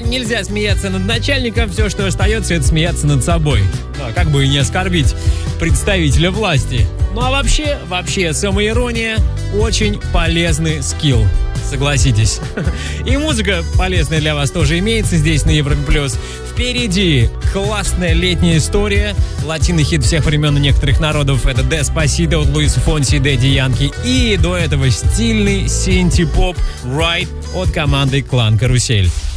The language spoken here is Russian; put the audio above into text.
нельзя смеяться над начальником, все, что остается, это смеяться над собой. Да, как бы и не оскорбить представителя власти. Ну а вообще, самоирония очень полезный скилл. Согласитесь. И музыка полезная для вас тоже имеется здесь на Европе Плюс. Впереди классная летняя история. Латинный хит всех времен и некоторых народов. Это Despacito от Луиса Фонси и Дэдди Янки. И до этого стильный синти-поп Right от команды Клан Карусель.